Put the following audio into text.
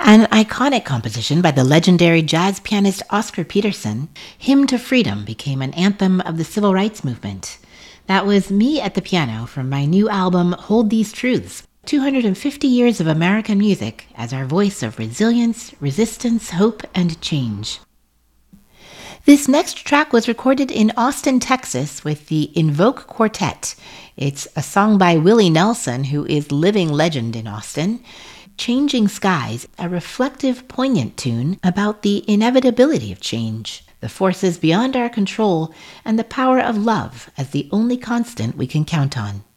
An iconic composition by the legendary jazz pianist Oscar Peterson, Hymn to Freedom became an anthem of the civil rights movement. That was me at the piano from my new album, Hold These Truths, 250 years of American music as our voice of resilience, resistance, hope, and change. This next track was recorded in Austin, Texas with the Invoke Quartet. It's a song by Willie Nelson, who is living legend in Austin. Changing Skies, a reflective, poignant tune about the inevitability of change, the forces beyond our control, and the power of love as the only constant we can count on.